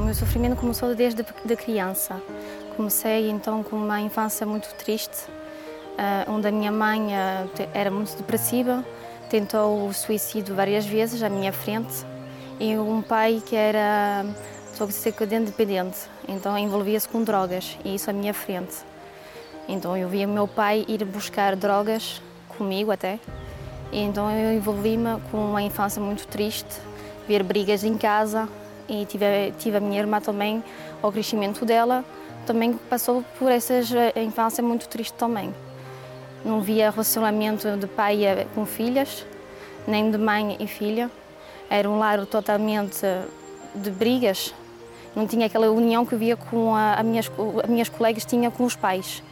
meu sofrimento começou desde de criança. Comecei então com uma infância muito triste, onde a minha mãe era muito depressiva, tentou o suicídio várias vezes à minha frente, e um pai que era toxicodependente, então envolvia-se com drogas, e isso à minha frente. Então eu via meu pai ir buscar drogas comigo até, e então eu envolvi-me com uma infância muito triste, ver brigas em casa, e tive a minha irmã também, ao crescimento dela, também passou por essa infância muito triste também. Não via relacionamento de pai com filhas, nem de mãe e filha. Era um lar totalmente de brigas. Não tinha aquela união que eu via com as minhas colegas tinham com os pais.